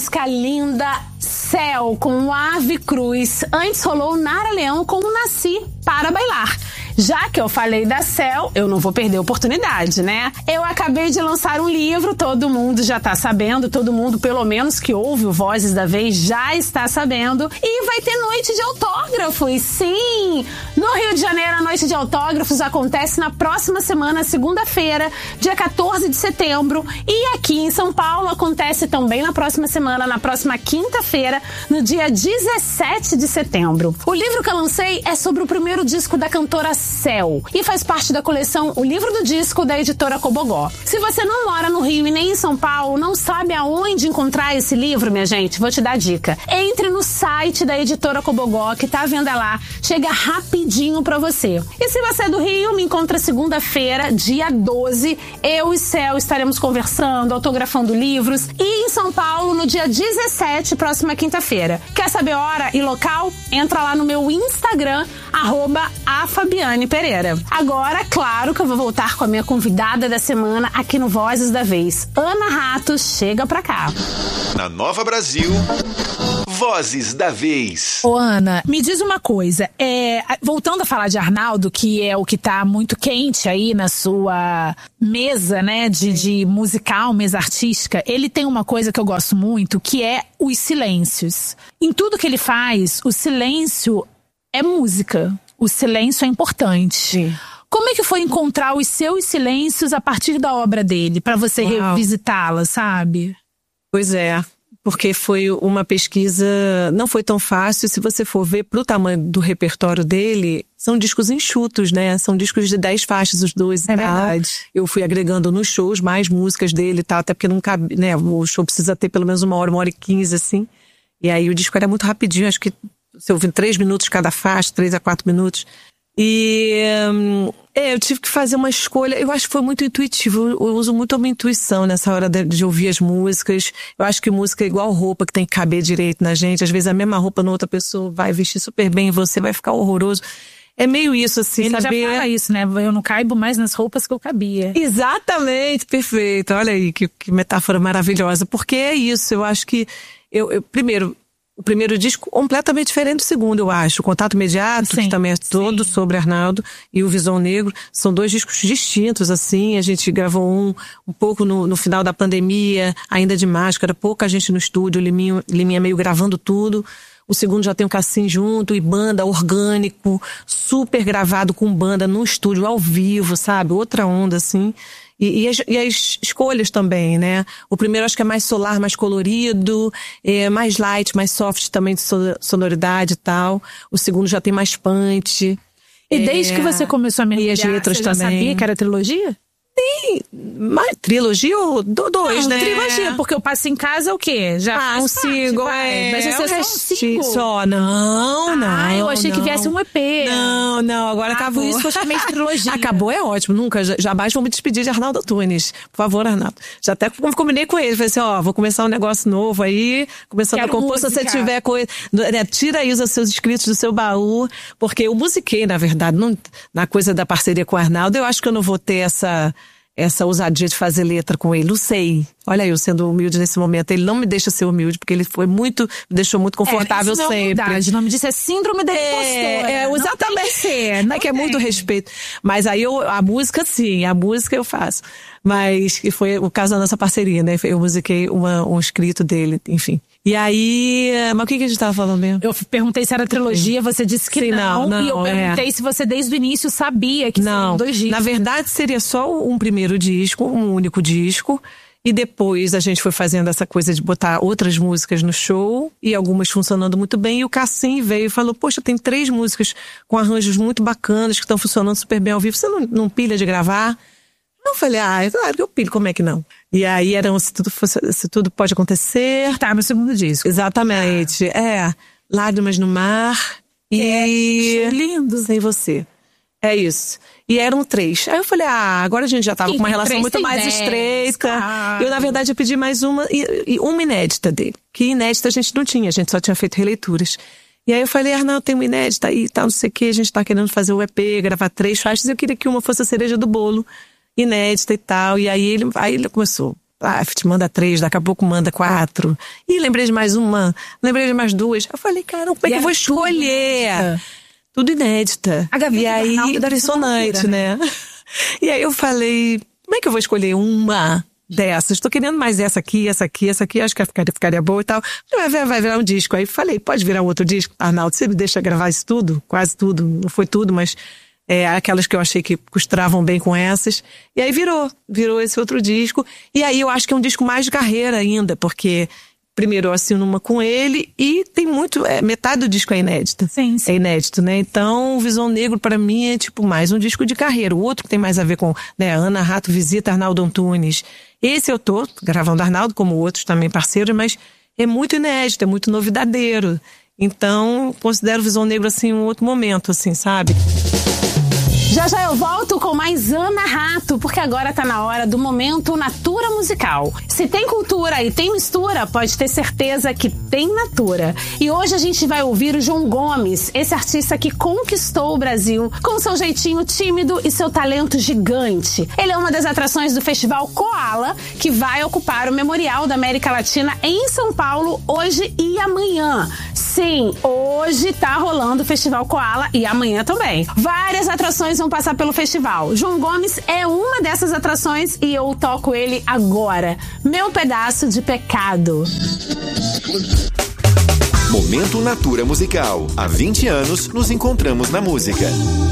música linda, Céu, com o Ave Cruz. Antes rolou Nara Leão com Nasci para Bailar. Já que eu falei da Céu, eu não vou perder a oportunidade, né? Eu acabei de lançar um livro, todo mundo já tá sabendo, todo mundo, pelo menos que ouve o Vozes da Vez, já está sabendo. E vai ter noite de autógrafos, sim! No Rio de Janeiro, a noite de autógrafos acontece na próxima semana, segunda-feira, dia 14 de setembro. E aqui em São Paulo acontece também na próxima semana, na próxima quinta-feira, no dia 17 de setembro. O livro que eu lancei é sobre o primeiro disco da cantora Céu e faz parte da coleção O Livro do Disco da editora Cobogó. Se você não mora no Rio e nem em São Paulo, não sabe aonde encontrar esse livro, minha gente, vou te dar a dica. Entre no site da editora Cobogó, que tá à venda lá, chega rapidinho pra você. E se você é do Rio, me encontra segunda-feira, dia 12, eu e Céu estaremos conversando, autografando livros, e em São Paulo no dia 17, próxima quinta-feira. Quer saber hora e local? Entra lá no meu Instagram, @afabianepereira. Agora, claro que eu vou voltar com a minha convidada da semana aqui no Vozes da Vez. Ana Ratos, chega pra cá. Na Nova Brasil, Vozes da Vez. Ô Ana, me diz uma coisa, voltando a falar de Arnaldo, que é o que tá muito quente aí na sua mesa, né, de musical, mesa artística, ele tem uma coisa que eu gosto muito, que é os silêncios. Em tudo que ele faz, o silêncio é música. O silêncio é importante. Sim. Como é que foi encontrar os seus silêncios a partir da obra dele, pra você revisitá-la, sabe? Pois é, porque foi uma pesquisa, não foi tão fácil. Se você for ver pro tamanho do repertório dele, são discos enxutos, né? São discos de 10 faixas, os dois. É verdade. Eu fui agregando nos shows mais músicas dele e tal, até porque não cabe, né? O show precisa ter pelo menos 1 hora e 15, assim. E aí o disco era muito rapidinho, acho que você ouviu 3 minutos cada faixa, 3 a 4 minutos. E eu tive que fazer uma escolha. Eu acho que foi muito intuitivo. Eu uso muito a minha intuição nessa hora de ouvir as músicas. Eu acho que música é igual roupa, que tem que caber direito na gente. Às vezes a mesma roupa na outra pessoa vai vestir super bem e você vai ficar horroroso. É meio isso, assim, ele saber... já fala isso, né? Eu não caibo mais nas roupas que eu cabia. Exatamente, perfeito. Olha aí, que metáfora maravilhosa. Porque é isso, eu acho que... Primeiro, o primeiro disco completamente diferente do segundo, eu acho. O Contato Imediato, que também é todo sobre Arnaldo, e o Visão Negro, são 2 discos distintos, assim. A gente gravou um pouco no final da pandemia, ainda de máscara, pouca gente no estúdio, Liminha meio gravando tudo. O segundo já tem o Cassim junto, e banda, orgânico, super gravado com banda no estúdio, ao vivo, sabe? Outra onda, assim. E as escolhas também, né? O primeiro acho que é mais solar, mais colorido, mais light, mais soft também de sonoridade e tal. O segundo já tem mais punch. E desde que você começou a mergulhar, e as letras você já também. sabia que era trilogia? Sim, mas trilogia ou dois, né? Trilogia, porque eu passo em casa o quê? Já um single, Mas esse é só um single. Só, não. Eu achei que viesse um EP. Não, agora acabou. Por isso que eu chamei de trilogia. Acabou, é ótimo, nunca, jamais vou me despedir de Arnaldo Antunes. Por favor, Arnaldo. Já até combinei com ele, falei assim, vou começar um negócio novo aí, começando a compor, se você tiver coisa, né, tira aí os seus escritos do seu baú, porque eu musiquei, na verdade, na coisa da parceria com o Arnaldo, eu acho que eu não vou ter essa ousadia de fazer letra com ele, não sei. Olha eu sendo humilde nesse momento, ele não me deixa ser humilde, porque ele me deixou muito confortável isso sempre. O nome disso é síndrome da impostora. Exatamente. Não é que é muito respeito. Mas aí a música sim, a música eu faço. Mas que foi o caso da nossa parceria, né? Eu musiquei um escrito dele, enfim. E aí, mas o que a gente tava falando mesmo? Eu perguntei se era trilogia, você disse que não. E eu perguntei se você desde o início sabia que seriam 2 discos. Na verdade seria só um primeiro disco, um único disco. E depois a gente foi fazendo essa coisa de botar outras músicas no show, e algumas funcionando muito bem. E o Cassim veio e falou, poxa, tem 3 músicas com arranjos muito bacanas, que estão funcionando super bem ao vivo. Você não pilha de gravar? Eu falei, claro que eu pilho, como é que não? E aí se tudo pode acontecer. Tá, meu segundo disco. Exatamente. Lágrimas no Mar e... lindo. Sem Você. É isso. E eram 3. Aí eu falei, agora a gente já tava com uma relação muito mais estreita. Claro. Eu, na verdade, eu pedi mais uma, e uma inédita dele. Que inédita a gente não tinha, a gente só tinha feito releituras. E aí eu falei, Arnaldo, tem uma inédita aí, tal, não sei o que, a gente tá querendo fazer o EP, gravar 3 faixas, eu queria que uma fosse a cereja do bolo, inédita e tal. E aí ele começou manda 3, daqui a pouco manda 4. E lembrei de mais uma, lembrei de mais 2. Eu falei, cara, como é que eu vou escolher? Tudo inédita. A gaveta e aí, impressionante, né? E aí eu falei, como é que eu vou escolher uma dessas? Tô querendo mais essa aqui, acho que ficaria boa e tal. Vai virar um disco. Aí falei, pode virar outro disco? Arnaldo, você me deixa gravar isso tudo? Quase tudo, não foi tudo, mas aquelas que eu achei que costuravam bem com essas. E aí virou esse outro disco. E aí eu acho que é um disco mais de carreira ainda, porque primeiro eu assino uma com ele e tem muito, metade do disco é inédita. Sim. É inédito, né? Então o Visão Negro pra mim é tipo mais um disco de carreira. O outro que tem mais a ver com, né, Ana Rato visita Arnaldo Antunes. Esse eu tô gravando Arnaldo, como outros também parceiros, mas é muito inédito, é muito novidadeiro. Então considero o Visão Negro assim um outro momento, assim, sabe? Já eu volto com mais Ana Rato, porque agora tá na hora do momento Natura Musical. Se tem cultura e tem mistura, pode ter certeza que tem Natura. E hoje a gente vai ouvir o João Gomes, esse artista que conquistou o Brasil com seu jeitinho tímido e seu talento gigante. Ele é uma das atrações do Festival Koala, que vai ocupar o Memorial da América Latina em São Paulo hoje e amanhã. Sim, hoje tá rolando o Festival Koala e amanhã também. Várias atrações vão passar pelo festival. João Gomes é uma dessas atrações e eu toco ele agora. Meu Pedaço de Pecado. Momento Natura Musical. Há 20 anos nos encontramos na música.